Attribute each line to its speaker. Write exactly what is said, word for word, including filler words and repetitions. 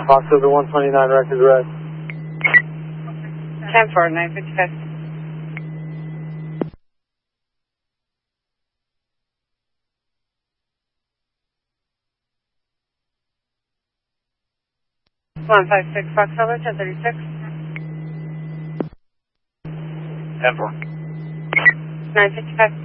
Speaker 1: Fox over one twenty-nine, record red.
Speaker 2: ten four, nine fifty-five. one five six, Fox over, ten thirty-six.
Speaker 1: ten four.
Speaker 2: nine fifty-five.